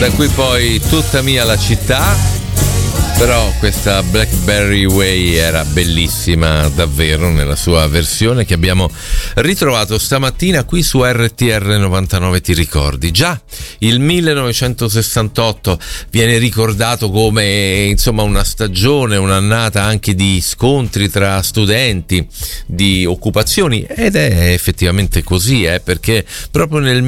Da qui poi Tutta mia la città. Però questa Blackberry Way era bellissima davvero nella sua versione che abbiamo ritrovato stamattina qui su RTR 99. Ti ricordi? Già il 1968 viene ricordato come insomma una stagione, un'annata anche di scontri tra studenti, di occupazioni, ed è effettivamente così, perché proprio nel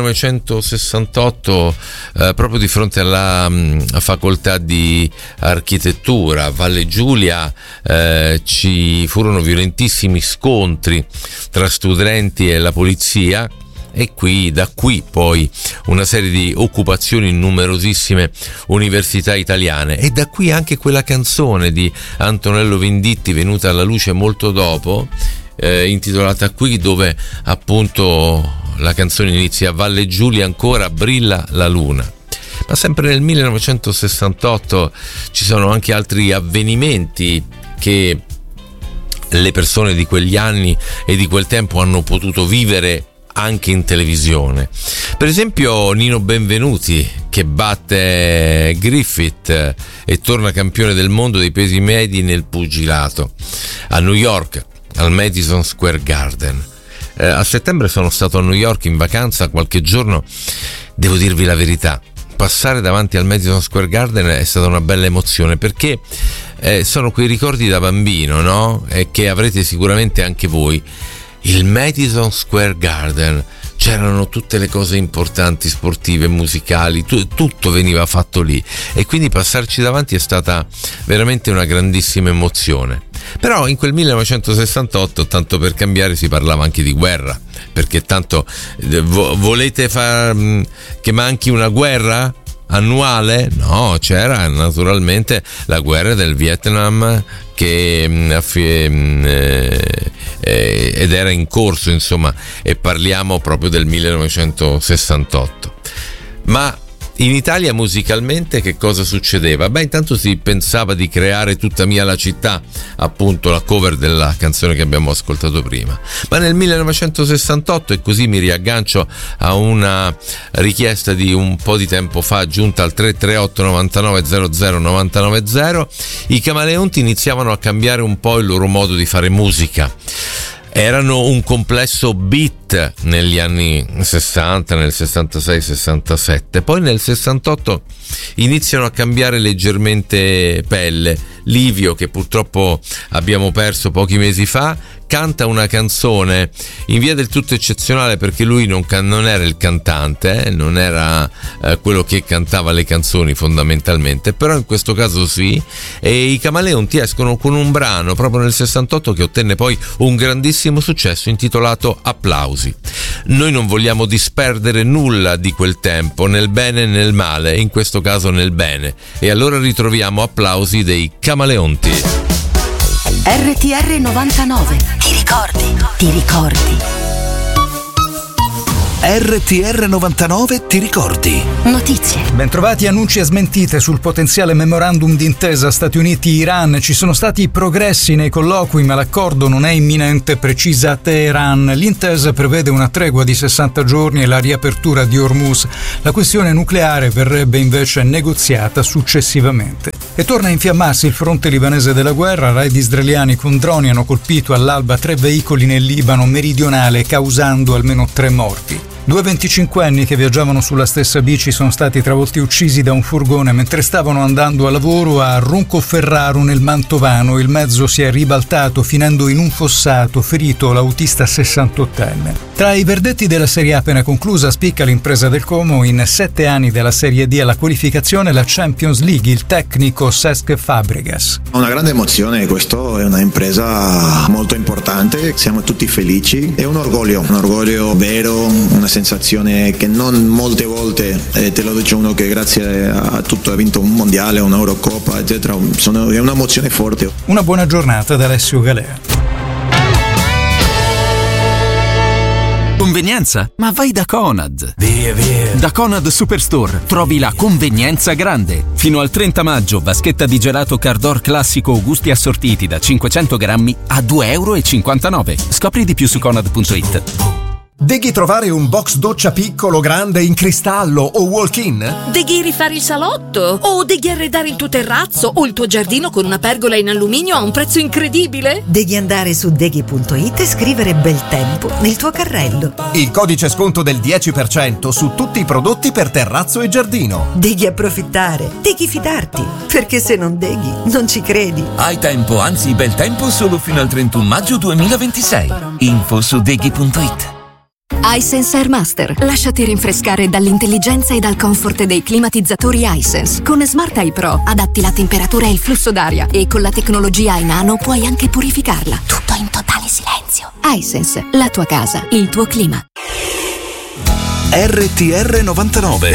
1968 proprio di fronte alla facoltà di architettura Valle Giulia ci furono violentissimi scontri tra studenti e la polizia, e da qui poi una serie di occupazioni in numerosissime università italiane, e da qui anche quella canzone di Antonello Venditti venuta alla luce molto dopo, intitolata Qui, dove appunto la canzone inizia: Valle Giulia ancora brilla la luna. Ma sempre nel 1968 ci sono anche altri avvenimenti che le persone di quegli anni e di quel tempo hanno potuto vivere anche in televisione. Per esempio Nino Benvenuti, che batte Griffith e torna campione del mondo dei pesi medi nel pugilato a New York, al Madison Square Garden. A settembre sono stato a New York in vacanza qualche giorno. Devo dirvi la verità, passare davanti al Madison Square Garden è stata una bella emozione, perché sono quei ricordi da bambino, no? E che avrete sicuramente anche voi. Il Madison Square Garden, c'erano tutte le cose importanti, sportive, musicali, tutto veniva fatto lì, e quindi passarci davanti è stata veramente una grandissima emozione. Però in quel 1968, tanto per cambiare, si parlava anche di guerra, perché tanto volete che manchi una guerra annuale? No, c'era naturalmente la guerra del Vietnam ed era in corso, insomma, e parliamo proprio del 1968. Ma in Italia musicalmente che cosa succedeva? Beh, intanto si pensava di creare Tutta mia la città, appunto la cover della canzone che abbiamo ascoltato prima. Ma nel 1968, e così mi riaggancio a una richiesta di un po' di tempo fa giunta al 338 99 00 990, i Camaleonti iniziavano a cambiare un po' il loro modo di fare musica. Erano un complesso beat negli anni 60, nel 66-67, poi nel 68 iniziano a cambiare leggermente pelle. Livio, che purtroppo abbiamo perso pochi mesi fa, canta una canzone in via del tutto eccezionale, perché lui non era il cantante, non era quello che cantava le canzoni fondamentalmente, però in questo caso sì, e i Camaleonti escono con un brano proprio nel 68 che ottenne poi un grandissimo successo intitolato Applausi. Noi non vogliamo disperdere nulla di quel tempo, nel bene e nel male, in questo caso nel bene, e allora ritroviamo Applausi dei Camaleonti. RTR 99. Ti ricordi? Ti ricordi? RTR 99 ti ricordi? Notizie. Bentrovati. Annunci e smentite sul potenziale memorandum d'intesa Stati Uniti-Iran. Ci sono stati progressi nei colloqui, ma l'accordo non è imminente, precisa Teheran. L'intesa prevede una tregua di 60 giorni e la riapertura di Hormuz. La questione nucleare verrebbe invece negoziata successivamente. E torna a infiammarsi il fronte libanese della guerra. Raid israeliani con droni hanno colpito all'alba 3 veicoli nel Libano meridionale, causando almeno 3 morti. 2 25enni che viaggiavano sulla stessa bici sono stati travolti e uccisi da un furgone mentre stavano andando a lavoro a Roncoferraro nel Mantovano. Il mezzo si è ribaltato finendo in un fossato, ferito l'autista 68enne. Tra i verdetti della Serie A appena conclusa spicca l'impresa del Como. In 7 anni della Serie D alla qualificazione la Champions League, il tecnico Cesc Fabregas. Una grande emozione, questo è una impresa molto importante, siamo tutti felici, è un orgoglio vero, una sensazione che non molte volte te lo dice uno che grazie a tutto ha vinto un mondiale, un'Eurocoppa eccetera, è un'emozione forte. Una buona giornata da Alessio Galea. Convenienza? Ma vai da Conad. Via. Da Conad Superstore trovi la convenienza grande. Fino al 30 maggio vaschetta di gelato Cardor classico gusti assortiti da 500 grammi a €2,59. Scopri di più su conad.it. Devi trovare un box doccia piccolo, grande, in cristallo o walk-in? Devi rifare il salotto? O devi arredare il tuo terrazzo o il tuo giardino con una pergola in alluminio a un prezzo incredibile? Devi andare su deghi.it e scrivere bel tempo nel tuo carrello. Il codice sconto del 10% su tutti i prodotti per terrazzo e giardino. Devi approfittare, devi fidarti, perché se non deghi non ci credi. Hai tempo, anzi bel tempo solo fino al 31 maggio 2026. Info su deghi.it. iSense Airmaster. Lasciati rinfrescare dall'intelligenza e dal comfort dei climatizzatori iSense. Con Smart Eye Pro adatti la temperatura e il flusso d'aria e con la tecnologia iNano puoi anche purificarla. Tutto in totale silenzio. iSense, la tua casa, il tuo clima. RTR 99